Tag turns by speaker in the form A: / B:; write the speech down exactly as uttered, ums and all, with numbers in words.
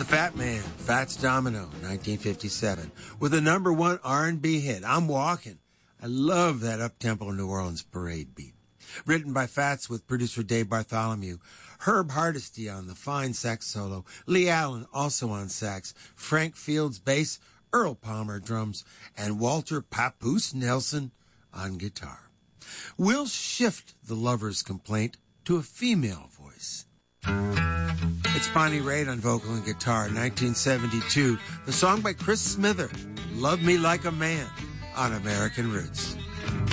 A: The Fat Man, Fats Domino, nineteen fifty-seven, with a number one R and B hit, I'm Walking. I love that up-tempo New Orleans parade beat. Written by Fats with producer Dave Bartholomew, Herb Hardesty on the fine sax solo, Lee Allen also on sax, Frank Fields bass, Earl Palmer drums, and Walter Papoose Nelson on guitar. We'll shift the lover's complaint to a female voice. It's Bonnie Raitt on vocal and guitar, nineteen seventy-two. The song by Chris Smither, Love Me Like a Man, on American Roots.